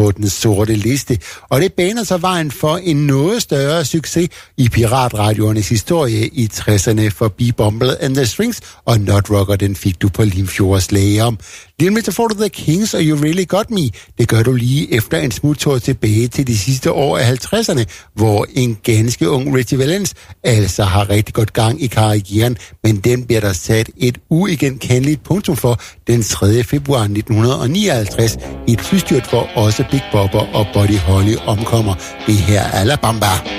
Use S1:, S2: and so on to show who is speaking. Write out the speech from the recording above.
S1: på den sorte liste, og det baner sig vejen for en noget større succes i piratradioernes historie i 60'erne forbi Bumble and the Strings, og Not Rocker, den fik du på Limfjords Slalom. Lige med får du The Kings og You Really Got Me. Det gør du lige efter en smuttur tilbage til de sidste år af 50'erne, hvor en ganske ung Richie Valens altså har rigtig godt gang i karrieren, men den bliver der sat et uigenkendeligt punktum for den 3. februar 1959 i et flystyrt, hvor også Big Bopper og Buddy Holly omkommer. Det her Alabama.